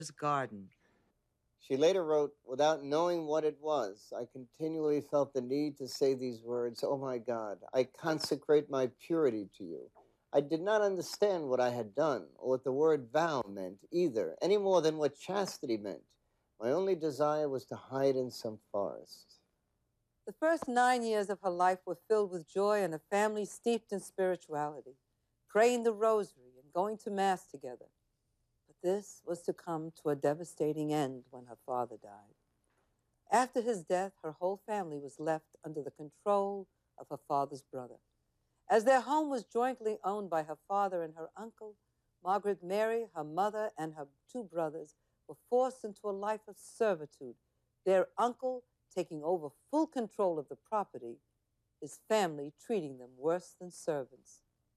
garden. She later wrote, without knowing what it was, I continually felt the need to say these words, "Oh my God, I consecrate my purity to you." I did not understand what I had done or what the word vow meant either, any more than what chastity meant. My only desire was to hide in some forest. The first 9 years of her life were filled with joy and a family steeped in spirituality, praying the rosary and going to Mass together. But this was to come to a devastating end when her father died. After his death, her whole family was left under the control of her father's brother. As their home was jointly owned by her father and her uncle, Margaret Mary, her mother, and her two brothers were forced into a life of servitude, their uncle taking over full control of the property, his family treating them worse than servants.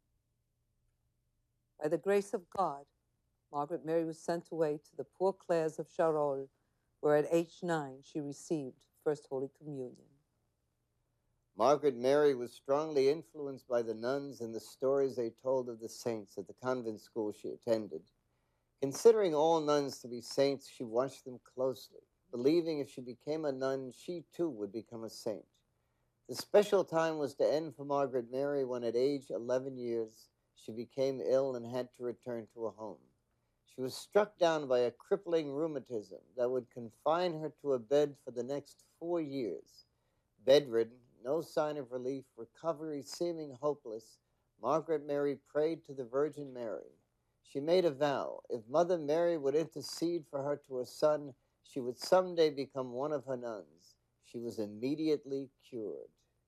By the grace of God, Margaret Mary was sent away to the Poor Clares of Charolles, where at age 9 she received First Holy Communion. Margaret Mary was strongly influenced by the nuns and the stories they told of the saints at the convent school she attended. Considering all nuns to be saints, she watched them closely, believing if she became a nun, she too would become a saint. The special time was to end for Margaret Mary when at age 11 years she became ill and had to return to a home. She was struck down by a crippling rheumatism that would confine her to a bed for the next 4 years. Bedridden, no sign of relief, recovery seeming hopeless, Margaret Mary prayed to the Virgin Mary. She made a vow. If Mother Mary would intercede for her to her son, she would someday become one of her nuns. She was immediately cured.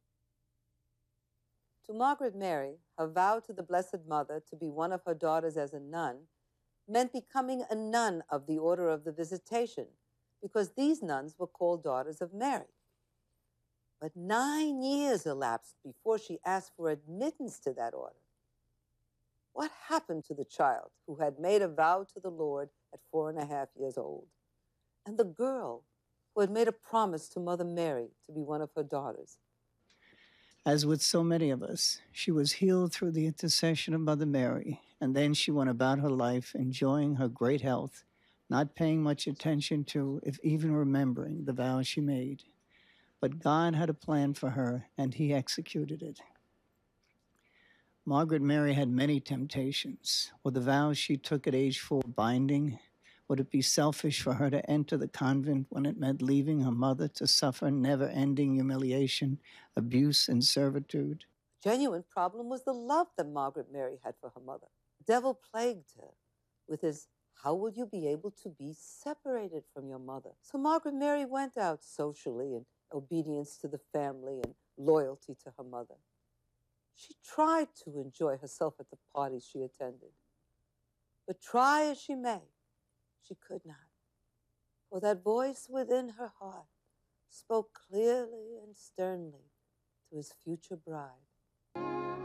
To Margaret Mary, her vow to the Blessed Mother to be one of her daughters as a nun meant becoming a nun of the Order of the Visitation, because these nuns were called Daughters of Mary. But 9 years elapsed before she asked for admittance to that order. What happened to the child who had made a vow to the Lord at 4.5 years old? And the girl who had made a promise to Mother Mary to be one of her daughters? As with so many of us, she was healed through the intercession of Mother Mary, and then she went about her life enjoying her great health, not paying much attention to, if even remembering, the vow she made. But God had a plan for her, and he executed it. Margaret Mary had many temptations. Were the vows she took at age 4 binding? Would it be selfish for her to enter the convent when it meant leaving her mother to suffer never-ending humiliation, abuse, and servitude? A genuine problem was the love that Margaret Mary had for her mother. The devil plagued her with his, how will you be able to be separated from your mother? So Margaret Mary went out socially in obedience to the family and loyalty to her mother. She tried to enjoy herself at the parties she attended. But try as she may, she could not. For that voice within her heart spoke clearly and sternly to his future bride.